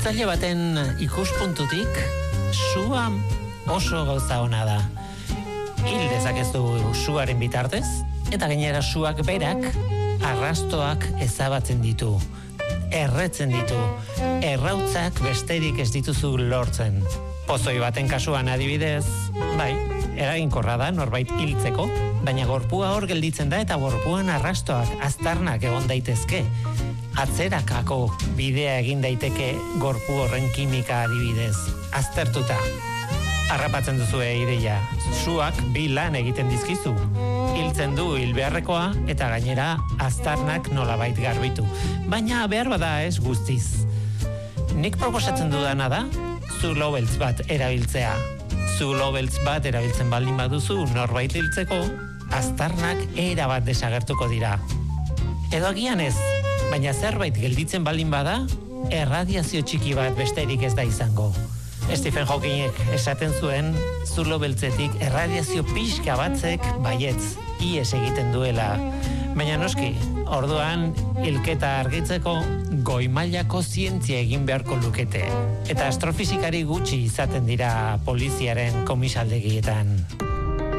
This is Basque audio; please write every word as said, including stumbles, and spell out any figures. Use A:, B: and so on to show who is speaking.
A: Ikertzaile baten ikuspuntutik, sua oso gauza ona da. Hil dezakezu suaren bitartez, eta gainera suak berak arrastoak ezabatzen ditu, erretzen ditu, errautzak besterik ez dituzu lortzen. Pozoi baten kasuan adibidez, bai, eraginkorra da norbait hiltzeko, baina gorpua hor gelditzen da eta gorpuan arrastoak, aztarnak egon daitezke. Atzerakako bidea egin daiteke gorpu horren kimika adibidez, aztertuta. Harrapatzen duzue ideia, suak bi lan egiten dizkizu. Hiltzen du hilbeharrekoa eta gainera aztarnak nolabait garbitu. Baina behar bada ez guztiz. Nik proposatzen dudana da, zulo beltz bat erabiltzea. Zulo beltz bat erabiltzen baldin baduzu norbait hiltzeko, aztarnak erabat desagertuko dira. Edo agian ez, baina zerbait gelditzen baldin bada, erradiazio txiki bat besterik ez da izango. Stephen Hawkingek esaten zuen, zulo beltzetik erradiazio pixka batzek baietz, ies egiten duela. Baina noski, orduan hilketa argitzeko goi mailako zientzia egin beharko lukete. Eta astrofizikari gutxi izaten dira poliziaren komisaldegietan.